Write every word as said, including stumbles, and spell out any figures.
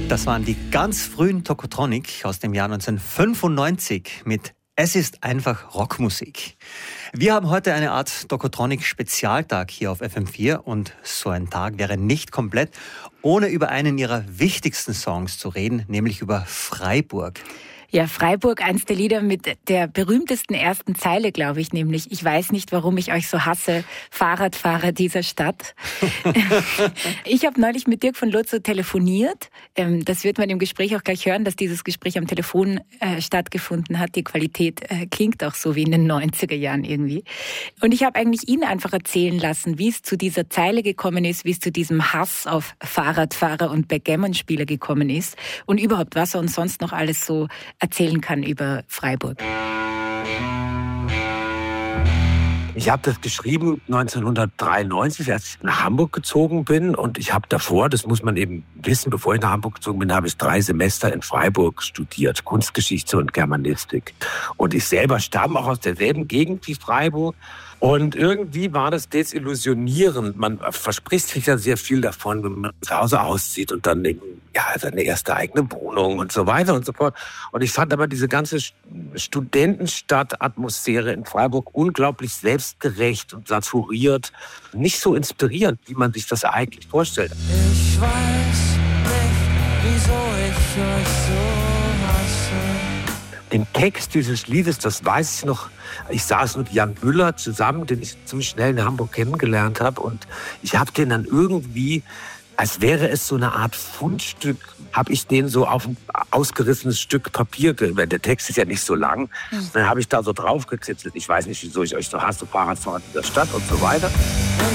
Das waren die ganz frühen Tokotronic aus dem Jahr neunzehnhundertfünfundneunzig mit Es ist einfach Rockmusik. Wir haben heute eine Art Tokotronic-Spezialtag hier auf F M vier und so ein Tag wäre nicht komplett, ohne über einen ihrer wichtigsten Songs zu reden, nämlich über Freiburg. Ja, Freiburg, eins der Lieder mit der berühmtesten ersten Zeile, glaube ich, nämlich ich weiß nicht, warum ich euch so hasse, Fahrradfahrer dieser Stadt. Ich habe neulich mit Dirk von Lotzo telefoniert. Das wird man im Gespräch auch gleich hören, dass dieses Gespräch am Telefon äh, stattgefunden hat. Die Qualität äh, klingt auch so wie in den neunziger Jahren irgendwie. Und ich habe eigentlich ihn einfach erzählen lassen, wie es zu dieser Zeile gekommen ist, wie es zu diesem Hass auf Fahrradfahrer und Backgammon-Spieler gekommen ist und überhaupt, was er uns sonst noch alles so erzählen kann über Freiburg. Ich habe das geschrieben neunzehnhundertdreiundneunzig, als ich nach Hamburg gezogen bin. Und ich habe davor, das muss man eben wissen, bevor ich nach Hamburg gezogen bin, habe ich drei Semester in Freiburg studiert. Kunstgeschichte und Germanistik. Und ich selber stamme auch aus derselben Gegend wie Freiburg. Und irgendwie war das desillusionierend. Man verspricht sich ja sehr viel davon, wenn man zu Hause auszieht und dann eben, ja, seine erste eigene Wohnung und so weiter und so fort. Und ich fand aber diese ganze Studentenstadt-Atmosphäre in Freiburg unglaublich selbstgerecht und saturiert. Nicht so inspirierend, wie man sich das eigentlich vorstellt. Ich weiß nicht, wieso ich euch so hasse. Den Text dieses Liedes, das weiß ich noch, ich saß mit Jan Müller zusammen, den ich ziemlich schnell in Hamburg kennengelernt habe. Und ich habe den dann irgendwie, als wäre es so eine Art Fundstück, habe ich den so auf ein ausgerissenes Stück Papier, der Text ist ja nicht so lang, dann habe ich da so drauf gekritzelt. Ich weiß nicht, wieso ich euch so hasse, Fahrradfahrer dieser Stadt und so weiter.